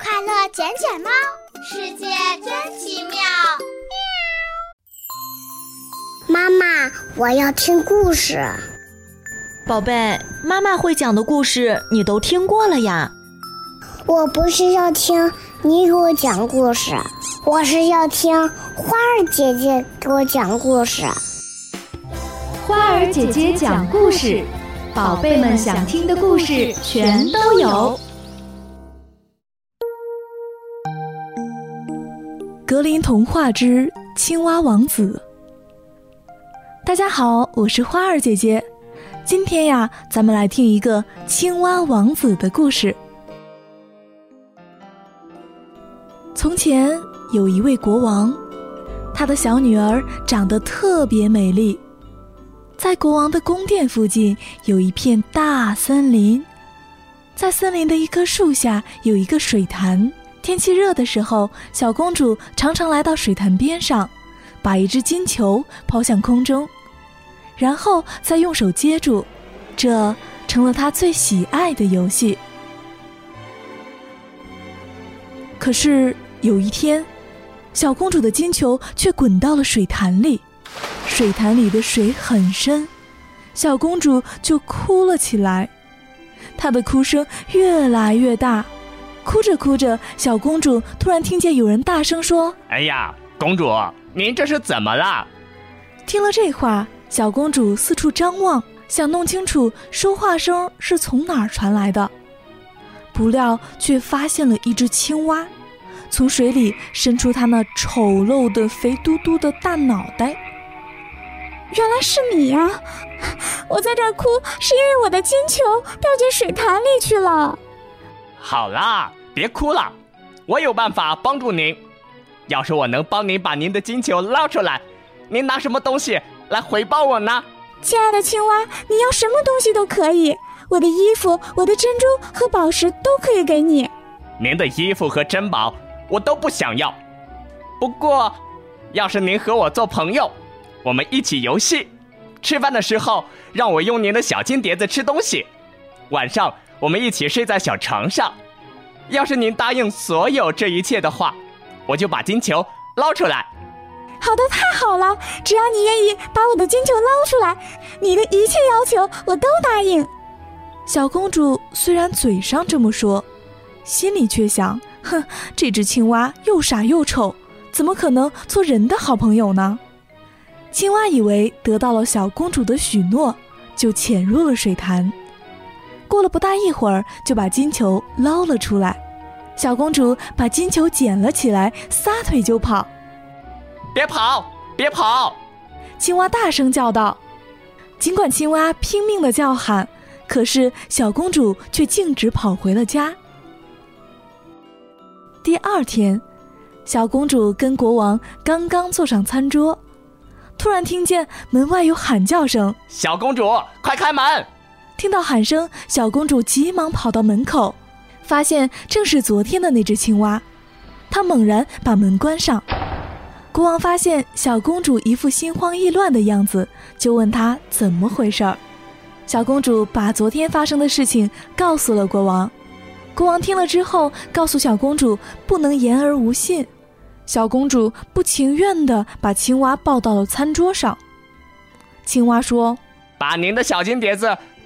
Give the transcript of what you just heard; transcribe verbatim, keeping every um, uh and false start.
快乐捡捡猫，世界真奇妙。 妈妈，我要听故事。 宝贝，妈妈会讲的故事你都听过了呀。 我不是要听你给我讲故事，我是要听花儿姐姐给我讲故事。 花儿姐姐讲故事，宝贝们想听的故事全都有。 格林童话之青蛙王子。大家好，我是花儿姐姐。今天呀，咱们来听一个青蛙王子的故事。从前有一位国王，他的小女儿长得特别美丽。在国王的宫殿附近有一片大森林，在森林的一棵树下有一个水潭。天气热的时候，小公主常常来到水潭边上，把一只金球抛向空中，然后再用手接住，这成了她最喜爱的游戏。可是有一天，小公主的金球却滚到了水潭里，水潭里的水很深，小公主就哭了起来。她的哭声越来越大，哭着哭着，小公主突然听见有人大声说： 哎呀，公主，您这是怎么了？ 听了这话，小公主四处张望，想弄清楚说话声是从哪儿传来的，不料却发现了一只青蛙，从水里伸出它那丑陋的肥嘟嘟的大脑袋。 原来是你呀、啊！我在这儿哭是因为我的金球掉进水潭里去了。 好啦，别哭了，我有办法帮助您。要是我能帮您把您的金球捞出来，您拿什么东西来回报我呢？ 亲爱的青蛙，你要什么东西都可以，我的衣服、我的珍珠和宝石都可以给你。 您的衣服和珍宝我都不想要，不过要是您和我做朋友，我们一起游戏，吃饭的时候让我用您的小金碟子吃东西，晚上我们一起睡在小床上。要是您答应所有这一切的话，我就把金球捞出来。 好的，太好了，只要你愿意把我的金球捞出来，你的一切要求我都答应。 小公主虽然嘴上这么说，心里却想，哼，这只青蛙又傻又丑，怎么可能做人的好朋友呢？青蛙以为得到了小公主的许诺，就潜入了水潭。过了不大一会儿，就把金球捞了出来。小公主把金球捡了起来，撒腿就跑。 别跑，别跑！ 青蛙大声叫道。尽管青蛙拼命地叫喊，可是小公主却径直跑回了家。第二天，小公主跟国王刚刚坐上餐桌，突然听见门外有喊叫声： 小公主，快开门！ 听到喊声，小公主急忙跑到门口，发现正是昨天的那只青蛙。她猛然把门关上。国王发现小公主一副心慌意乱的样子，就问她怎么回事儿。小公主把昨天发生的事情告诉了国王。国王听了之后，告诉小公主不能言而无信。小公主不情愿地把青蛙抱到了餐桌上。青蛙说： 把您的小金碟子